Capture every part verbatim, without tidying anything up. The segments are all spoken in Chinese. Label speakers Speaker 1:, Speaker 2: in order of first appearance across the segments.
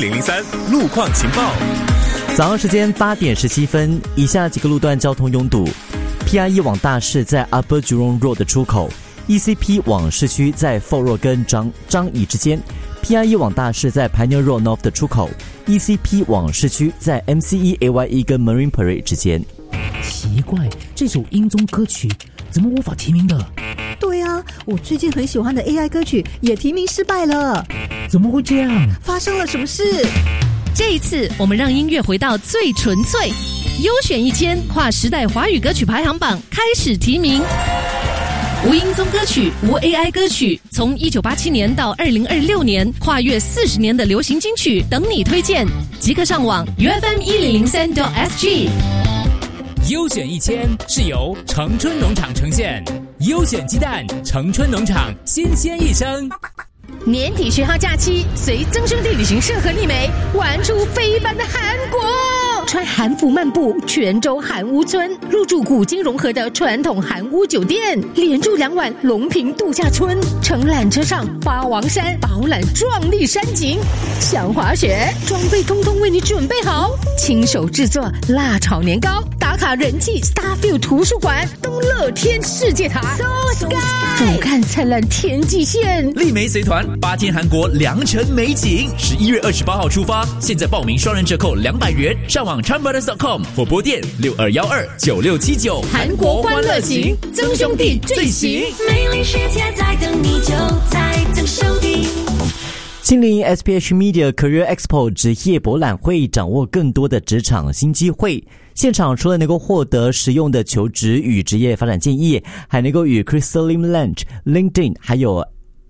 Speaker 1: 零零三路况情报。
Speaker 2: 早上时间八点十七分，以下几个路段交通拥堵。P R 一 往大市在 Upper Jurong Road 的出口 ，E C P 往市区在 Fort Road 跟张张乙之间 ，P R 一 往大市在 Pioneer Road North 的出口 ，E C P 往市区在 M C E A Y E 跟 Marine Parade 之间。
Speaker 3: 奇怪，这首英宗歌曲怎么无法提名的？
Speaker 4: 对啊，我最近很喜欢的 A I 歌曲也提名失败了。
Speaker 3: 怎么会这样？
Speaker 4: 发生了什么事？
Speaker 5: 这一次，我们让音乐回到最纯粹。优选一千跨时代华语歌曲排行榜开始提名。无音综歌曲，无 A I 歌曲，从一九八七年到二零二六年，跨越四十年的流行金曲等你推荐。即刻上网 U F M 一零零三 点 S G。
Speaker 6: 优选一千是由城春农场呈现，优选鸡蛋，城春农场新鲜一生。
Speaker 5: 年底学号假期，随增生地旅行社和丽梅玩出非凡的韩国，穿韩服漫步泉州韩屋村，入住古今融合的传统韩屋酒店，连住两晚龙平度假村，乘缆车上花王山饱览壮丽山景，想滑雪装备通通为你准备好，亲手制作辣炒年糕，打卡人气 Starfield 图书馆，东乐天世界塔 So Sky， 俯瞰灿烂天际线，
Speaker 7: 丽梅随团八天韩国良辰美景，十一月二十八号出发，现在报名双人折扣两百元，上网 chan brothers dot com 或拨电六二幺二九六七九。
Speaker 5: 韩国欢乐行，曾兄弟最行，
Speaker 8: 美丽世界在等你，就在曾兄弟。
Speaker 2: 亲临 S P H Media Career Expo 职业博览会，掌握更多的职场新机会。现场除了能够获得实用的求职与职业发展建议，还能够与 Crystalline Lunch、LinkedIn 还有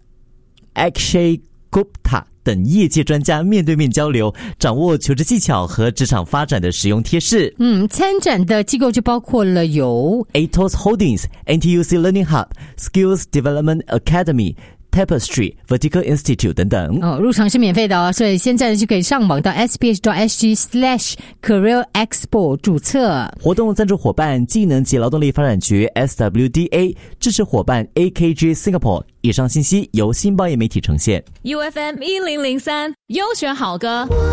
Speaker 2: Akshay Gupta 等业界专家面对面交流，掌握求职技巧和职场发展的实用贴士。
Speaker 9: 嗯，参展的机构就包括了有
Speaker 2: A T O S Holdings、N T U C Learning Hub、Skills Development Academy、Tapestry Vertical Institute 等等。
Speaker 9: 哦，入场是免费的哦，所以现在就可以上网到 s p h dot s g slash career expo 注册。
Speaker 2: 活动赞助伙伴技能及劳动力发展局 S W D A， 支持伙伴 A K G Singapore。以上信息由新报业媒体呈现。
Speaker 10: U F M 一零零三优选好歌。